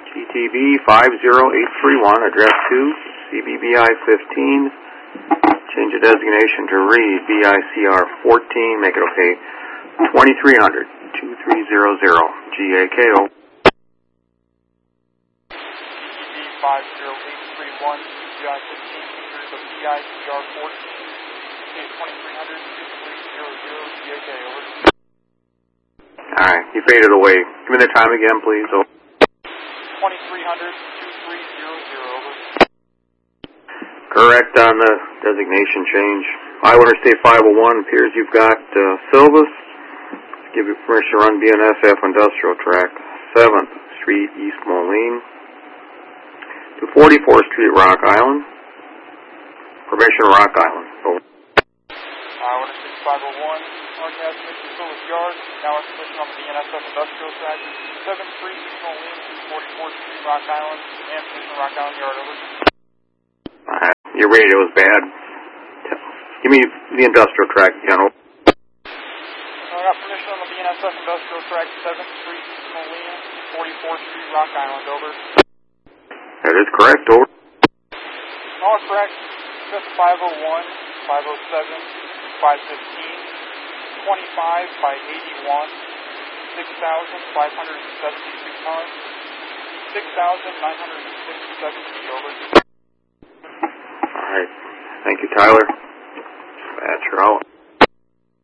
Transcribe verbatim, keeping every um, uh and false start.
G T B five zero eight three one, address two, C B B I fifteen. Change the designation to read B I C R fourteen. Make it okay. twenty-three hundred, twenty-three hundred, G A K O. G T B five zero eight three one, B I fifteen, meters of B I C R fourteen. twenty-three hundred, twenty-three hundred, G A K, over. Alright, you faded away. Give me the time again, please. Over. twenty-three hundred, twenty-three hundred, over. Correct on the designation change. Iowa Interstate five oh one appears you've got uh, Silvis. Give you permission to run B N S F Industrial Track, seventh Street, East Moline, to forty-fourth Street, Rock Island. Permission to Rock Island. Over. Iowa Interstate five oh one, Northwest Mister Silvis Yard, now in position on the B N S F Industrial Track, seventh Street, East Moline, to forty-fourth Street, Rock Island, and position Rock Island Yard, over. Alright, your radio is bad. Give me the industrial track again. Over. I got permission on the B N S F Industrial Track, seventh Street, East Moline, forty-fourth Street, Rock Island, over. That is correct, over. All correct. Just five oh one, five oh seven, five fifteen, twenty-five by eighty-one, six thousand five hundred seventy-two tons, six thousand nine hundred fifty-seven feet, over. All right. Thank you, Tyler. That's your out.